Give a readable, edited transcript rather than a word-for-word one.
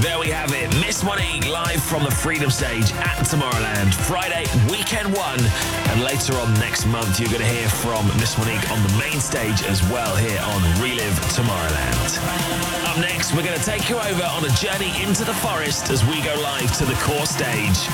There we have it. Miss Monique live from the Freedom Stage at Tomorrowland. Friday, weekend one. And later on next month, you're going to hear from Miss Monique on the main stage as well here on Relive Tomorrowland. Up next, we're going to take you over on a journey into the forest as we go live to the core stage.